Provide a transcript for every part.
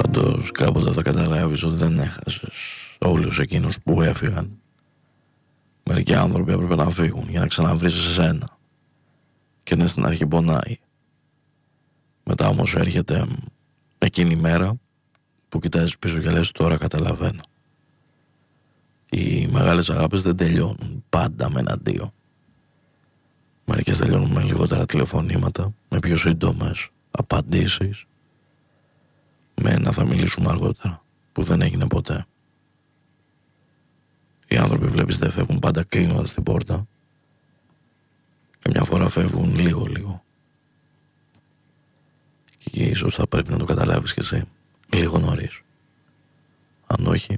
Πάντως κάποτε θα καταλάβεις ότι δεν έχασες όλους εκείνους που έφυγαν. Μερικοί άνθρωποι έπρεπε να φύγουν για να ξαναβρεις εσένα. Και ναι, στην αρχή πονάει. Μετά όμως έρχεται εκείνη η μέρα που κοιτάζεις πίσω και λες τώρα καταλαβαίνω. Οι μεγάλες αγάπες δεν τελειώνουν πάντα με ένα αντίο. Μερικές τελειώνουν με λιγότερα τηλεφωνήματα, με πιο σύντομες απαντήσεις, με ένα θα μιλήσουμε αργότερα που δεν έγινε ποτέ. Οι άνθρωποι βλέπεις δεν φεύγουν πάντα κλείνοντας την πόρτα. Καμιά φορά φεύγουν λίγο. Και ίσως θα πρέπει να το καταλάβεις και εσύ λίγο νωρίς. Αν όχι,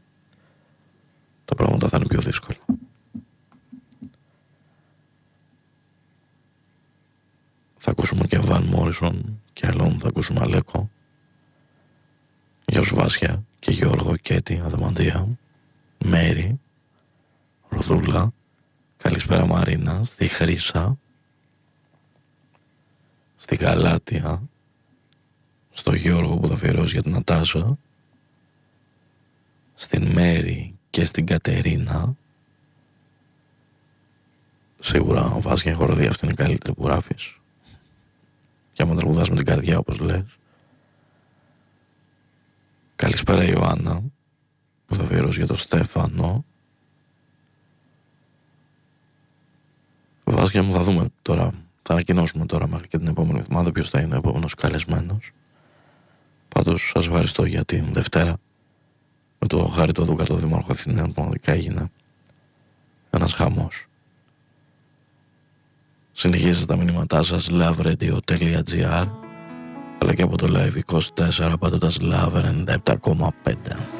τα πράγματα θα είναι πιο δύσκολα. Θα ακούσουμε και Βαν Μόρισον και άλλον θα ακούσουμε Αλέκο. Γεια σου Βάσια και Γιώργο, Κέτη, Αδαμαντία, Μέρη, Ροδούλα, καλησπέρα Μαρίνα, στη Χρύσα, στη Γαλάτια, στο Γιώργο που θα αφιερώσει για την Νατάσα, στην Μέρη και στην Κατερίνα. Σίγουρα Βάσια, η χοροδία αυτή είναι η καλύτερη που γράφεις. Και άμα τραγουδάς με την καρδιά όπως λες. Καλησπέρα Ιωάννα που θα αφιερώσει για τον Στέφανο. Βάσια μου, θα δούμε τώρα, θα ανακοινώσουμε τώρα μέχρι και την επόμενη εβδομάδα ποιος θα είναι ο επόμενος καλεσμένος. Πάντως σας ευχαριστώ για την Δευτέρα με το Χάρη το Δούκα, το Δήμαρχο Αθηναίων, πραγματικά έγινε ένας χαμός. Συνεχίζετε τα μηνύματά σας loveradio.gr αλλά και από το live 24 πατώντας Love 97,5.